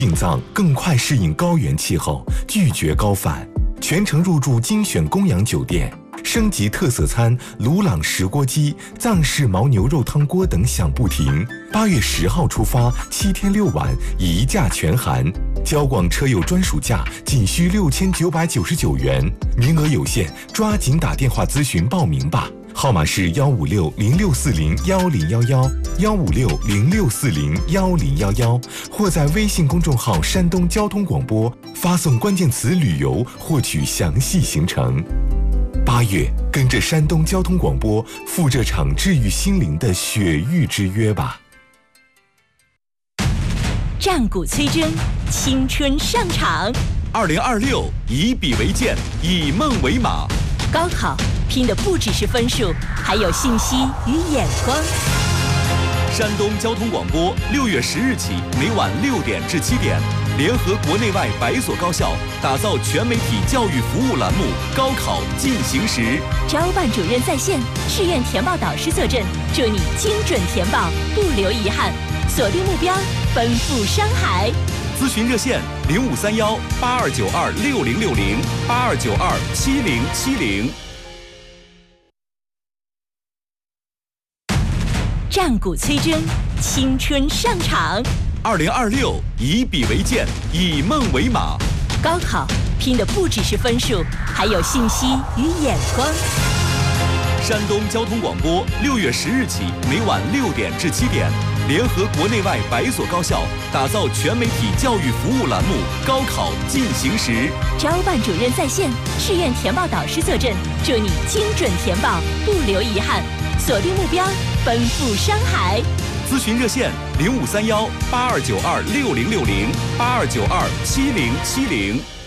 病脏更快适应高原气候，拒绝高反，全程入住精选供养酒店，升级特色餐鲁朗石锅鸡、藏式牦牛肉汤锅等享不停。8月10号出发，7天6晚，一价全含，交广车友专属价仅需6999元，名额有限，抓紧打电话咨询报名吧。号码是15606401011，15606401011，或在微信公众号山东交通广播发送关键词旅游获取详细行程。8月，跟着山东交通广播赴这场治愈心灵的雪域之约吧。 战鼓催征，青春上场。 2026，以笔为鉴，以梦为马。 高考拼的不只是分数，还有信息与眼光。 山东交通广播6月10日起，每晚6点至7点，联合国内外100所高校，打造全媒体教育服务栏目《高考进行时》。 招办主任在线，志愿填报导师坐镇，祝你精准填报，不留遗憾。锁定目标，奔赴山海。 咨询热线：8291-8292-6060，8292-7070。 战鼓催征，青春上场。 2026，以笔为鉴，以梦为马。 高考拼的不只是分数，还有信息与眼光。 山东交通广播6月10日起，每晚6点至7点，联合国内外100所高校，打造全媒体教育服务栏目《高考进行时》。 招办主任在线，志愿填报导师坐镇，祝你精准填报，不留遗憾。锁定目标，奔赴山海。 咨询热线：0531-8292-6060，8292-7070。